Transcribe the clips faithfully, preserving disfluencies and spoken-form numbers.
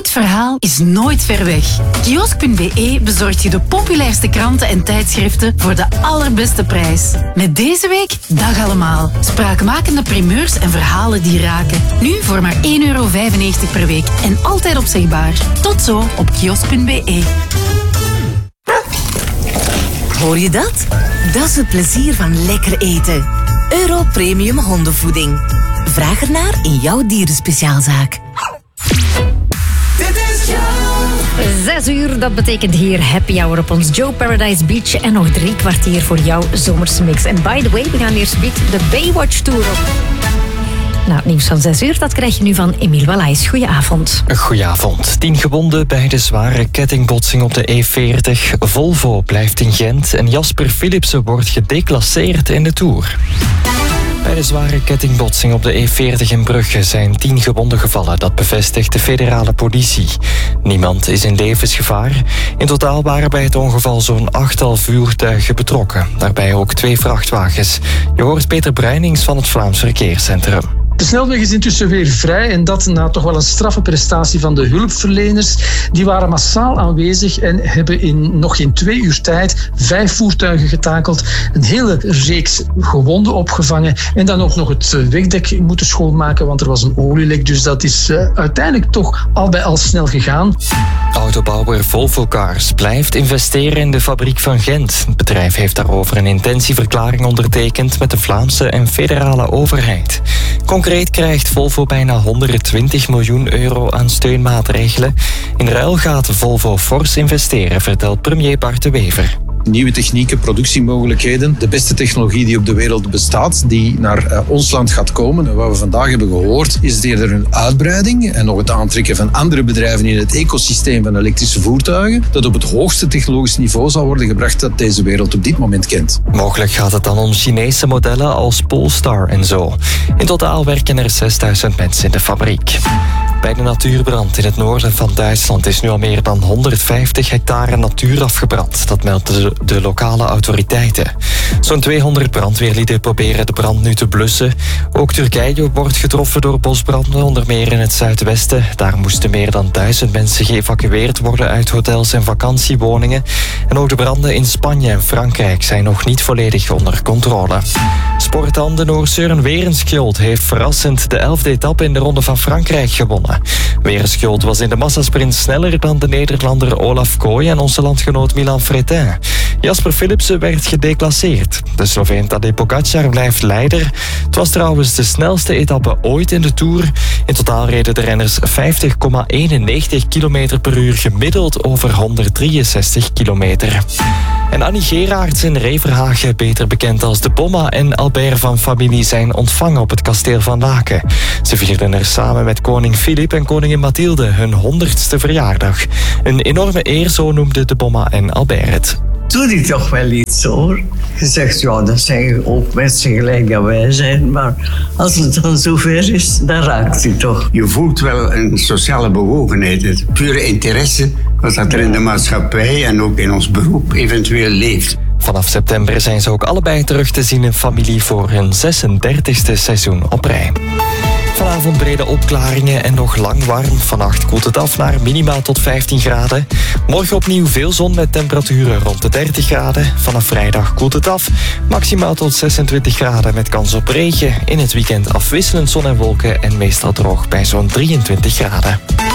goed verhaal is nooit ver weg. Kiosk punt be bezorgt je de populairste kranten en tijdschriften voor de allerbeste prijs. Met deze week Dag Allemaal. Spraakmakende primeurs en verhalen die raken. Nu voor maar één euro vijfennegentig per week en altijd opzegbaar. Tot zo op kiosk punt be. Hoor je dat? Dat is het plezier van lekker eten. Euro Premium hondenvoeding. Vraag ernaar in jouw dierenspeciaalzaak. Zes uur, dat betekent hier happy hour op ons Joe Paradise Beach en nog drie kwartier voor jouw zomerse mix. En by the way, we gaan eerst de Baywatch Tour op. Nou, het nieuws van zes uur, dat krijg je nu van Emiel Wallaes. Goedenavond. Goedenavond. Tien gewonden bij de zware kettingbotsing op de E veertig. Volvo blijft in Gent en Jasper Philipsen wordt gedeclasseerd in de Tour. Bij de zware kettingbotsing op de E veertig in Brugge zijn tien gewonden gevallen. Dat bevestigt de federale politie. Niemand is in levensgevaar. In totaal waren bij het ongeval zo'n achttal voertuigen betrokken. Daarbij ook twee vrachtwagens. Je hoort Peter Bruinings van het Vlaams Verkeerscentrum. De snelweg is intussen weer vrij en dat na toch wel een straffe prestatie van de hulpverleners. Die waren massaal aanwezig en hebben in nog geen twee uur tijd vijf voertuigen getakeld, een hele reeks gewonden opgevangen en dan ook nog het wegdek moeten schoonmaken, want er was een olielek. Dus dat is uh, uiteindelijk toch al bij al snel gegaan. Autobouwer Volvo Cars blijft investeren in de fabriek van Gent. Het bedrijf heeft daarover een intentieverklaring ondertekend met de Vlaamse en federale overheid. Concreet krijgt Volvo bijna honderdtwintig miljoen euro aan steunmaatregelen. In ruil gaat Volvo fors investeren, vertelt premier Bart de Wever. Nieuwe technieken, productiemogelijkheden, de beste technologie die op de wereld bestaat, die naar uh, ons land gaat komen. En wat we vandaag hebben gehoord, is eerder een uitbreiding en nog het aantrekken van andere bedrijven in het ecosysteem van elektrische voertuigen, dat op het hoogste technologisch niveau zal worden gebracht dat deze wereld op dit moment kent. Mogelijk gaat het dan om Chinese modellen als Polestar en zo. In totaal werken er zesduizend mensen in de fabriek. Bij de natuurbrand in het noorden van Duitsland is nu al meer dan honderdvijftig hectare natuur afgebrand. Dat meldt de, de lokale autoriteiten. Zo'n tweehonderd brandweerlieden proberen de brand nu te blussen. Ook Turkije wordt getroffen door bosbranden, onder meer in het zuidwesten. Daar moesten meer dan duizend mensen geëvacueerd worden uit hotels en vakantiewoningen. En ook de branden in Spanje en Frankrijk zijn nog niet volledig onder controle. Sport de Noor Søren Werenskjold heeft verrassend de elfde etappe in de Ronde van Frankrijk gewonnen. Werenskjold was in de massasprint sneller dan de Nederlander Olaf Kooi en onze landgenoot Milan Fretin. Jasper Philipsen werd gedeclasseerd. De Sloveen Tadej Pogačar blijft leider. Het was trouwens de snelste etappe ooit in de Tour. In totaal reden de renners vijftig komma eenennegentig kilometer per uur gemiddeld over honderddrieënzestig kilometer. En Annie Geraerts in Reverhagen, beter bekend als de Bomma en Albert van familie, zijn ontvangen op het kasteel van Laken. Ze vierden er samen met koning Filip en koningin Mathilde hun honderdste verjaardag. Een enorme eer, zo noemden de Bomma en Albert het. Doe die toch wel iets hoor. Je zegt, ja, dat zijn ook mensen gelijk dat wij zijn, maar als het dan zover is, dan raakt hij toch. Je voelt wel een sociale bewogenheid, het pure interesse wat dat er in de maatschappij en ook in ons beroep eventueel leeft. Vanaf september zijn ze ook allebei terug te zien in familie voor hun zesendertigste seizoen op rij. Vanavond brede opklaringen en nog lang warm. Vannacht koelt het af naar minima tot vijftien graden. Morgen opnieuw veel zon met temperaturen rond de dertig graden. Vanaf vrijdag koelt het af. Maximaal tot zesentwintig graden met kans op regen. In het weekend afwisselend zon en wolken en meestal droog bij zo'n drieëntwintig graden.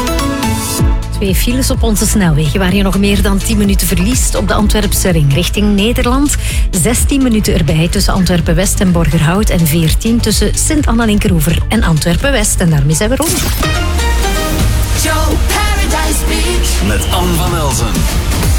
Twee files op onze snelwegen waar je nog meer dan tien minuten verliest op de Antwerpse ring richting Nederland. zestien minuten erbij tussen Antwerpen-West en Borgerhout en veertien tussen Sint-Anna-Linkeroever en Antwerpen-West. En daarmee zijn we rond. Joe Paradise Beach met Anne van Elzen.